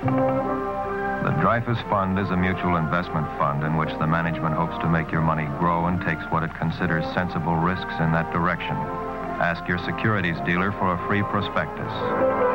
The Dreyfus Fund is a mutual investment fund in which the management hopes to make your money grow and takes what it considers sensible risks in that direction. Ask your securities dealer for a free prospectus.